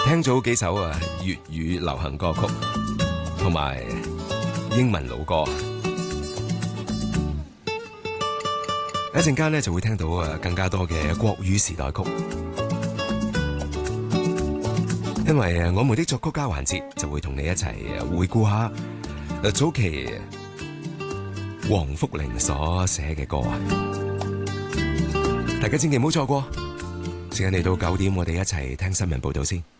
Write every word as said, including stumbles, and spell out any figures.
聽咗幾首啊粵語流行歌曲，同埋英文老歌。一陣間咧就會聽到啊更加多嘅國語時代曲，因為我們的作曲家環節就會同你一齊回顧下早期黃福玲所寫嘅歌啊！大家千祈唔好錯過。時間嚟到九點，我哋一齊聽新聞報道先。